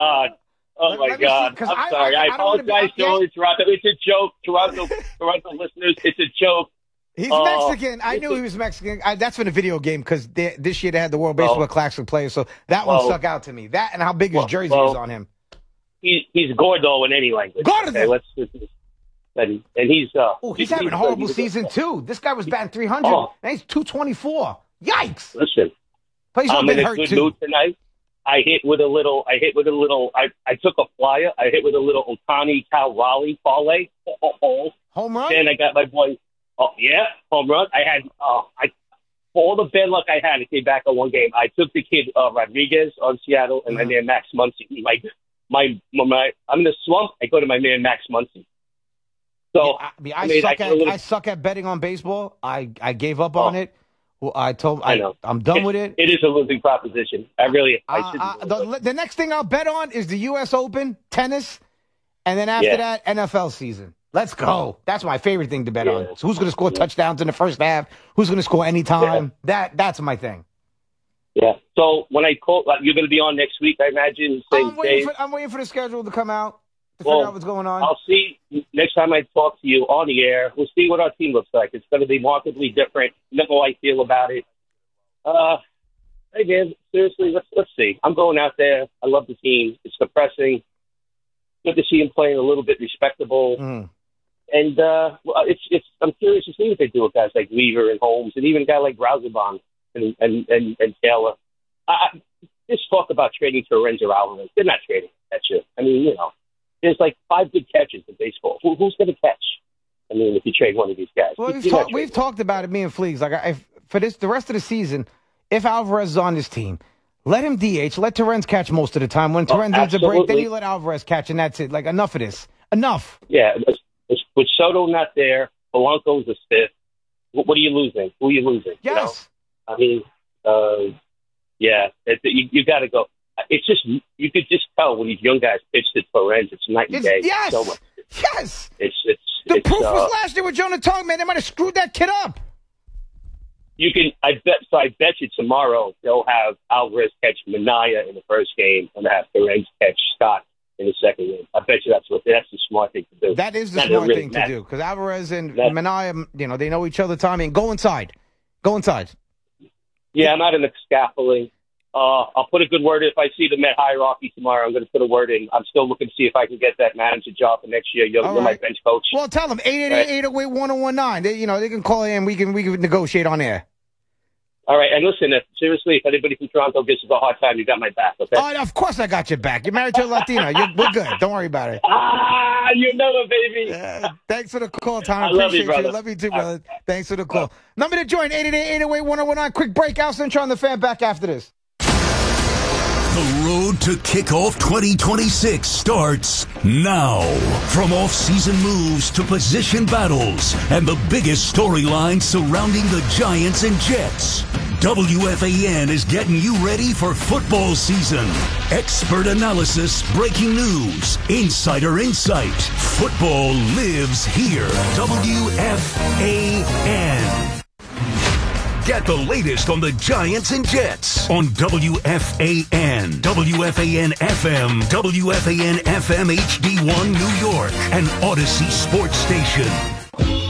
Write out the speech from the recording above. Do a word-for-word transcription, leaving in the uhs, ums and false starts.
God. Oh, let, my let God. See, I'm I, sorry. I, I, I apologize to all the Toronto. It's a joke. Toronto, Toronto listeners, it's a joke. He's uh, Mexican. I knew he was Mexican. I, that's from the video game because this year they had the World Baseball well, Classic players, so that well, one stuck out to me. That and how big well, his jersey well, is on him. He, he's Gordo in any language. Gordo! Okay, let's, let's, and, and he's... Uh, oh, he's, he's having a he's, horrible he's, season, too. This guy was batting three hundred, oh. and he's two twenty-four. Yikes! Listen, But he's I'm been in a hurt good too. mood tonight. I hit with a little, I hit with a little, I, I took a flyer. I hit with a little Otani Cal Raleigh parlay. Oh, oh, oh. Home run? Then I got my boy, oh, yeah, home run. I had, uh, I, for all the bad luck I had, I came back on one game. I took the kid, uh, Rodriguez on Seattle, and mm-hmm. my man Max Muncy. My, my, my, I'm in a slump. I go to my man Max Muncy. So, yeah, I, mean, I, I, mean, suck I, at, little, I suck at betting on baseball. I, I gave up oh. on it. Well, I told I I, know. I'm done it, with it. It is a losing proposition. I really. I uh, uh, the, the next thing I'll bet on is the U S Open tennis, and then after yeah. that, N F L season. Let's go. That's my favorite thing to bet yeah. on. So who's going to score yeah. touchdowns in the first half? Who's going to score anytime? Yeah. That that's my thing. Yeah. So when I call, like, you're going to be on next week, I imagine. Same I'm waiting, day. for, I'm waiting for the schedule to come out to well, figure out what's going on. I'll see next time I talk to you on the air. We'll see what our team looks like. It's going to be markedly different. You know how I feel about it. Uh, hey man, seriously, let's let's see. I'm going out there. I love the team. It's depressing. Good to see him playing a little bit respectable. Mm. And uh, well, it's it's. I'm curious to see what they do with guys like Weaver and Holmes, and even a guy like Rauzabon and and and, and Taylor. I, just talk about trading to Lorenzo Alvarez. They're not trading that shit. I mean, you know, there's like five good catches in baseball. Who, who's going to catch? I mean, if you trade one of these guys. Well, we've, talk, we've talked about it, me and Fleegs. Like, I, for this, the rest of the season, if Alvarez is on this team, let him D H. Let Terrence catch most of the time. When Terrence oh, needs a break, then you let Alvarez catch, and that's it. Like, enough of this. Enough. Yeah, with Soto not there, Polanco's a stiff. What, what are you losing? Who are you losing? Yes. You know? I mean, uh, yeah, it, you, you got to go. It's just, you could just tell when these young guys pitch to Torrens, it's night and it's, day. Yes. So much. Yes. It's, it's, the it's, proof uh, was last year with Jonah Tong, man. They might have screwed that kid up. You can, I bet, so I bet you tomorrow they'll have Alvarez catch Minaya in the first game and have Torrens catch Scott in the second game. I bet you that's what, that's the smart thing to do. That is the Not smart really thing matter. to do because Alvarez and that, Minaya, you know, they know each other. Tommy, and go inside. Go inside. Yeah, I'm not in the scaffolding. Uh, I'll put a good word in. If I see the Met hierarchy tomorrow, I'm going to put a word in. I'm still looking to see if I can get that manager job for next year. You're, you're right. my bench coach. Well, tell them eight eight eight, eight oh eight, one oh one nine. They, you know, they can call in. We can we can negotiate on air. All right, and listen, if, seriously, if anybody from Toronto gives us a hard time, you got my back, okay? Oh, of course I got your back. You're married to a Latina. You're, we're good. Don't worry about it. Ah, you know it, baby. Uh, thanks for the call, Tom. I Appreciate love you, brother. you. Love you too, brother. Right. Thanks for the call. Number to join, eight eight eight, eight oh eight, one oh one nine. Quick break. Al Central on the Fan back after this. The road to kickoff twenty twenty-six starts now. From off-season moves to position battles and the biggest storylines surrounding the Giants and Jets, W F A N is getting you ready for football season. Expert analysis, breaking news, insider insight. Football lives here. W F A N. Get the latest on the Giants and Jets on W F A N, W F A N F M, W F A N F M H D one New York, and Odyssey Sports Station.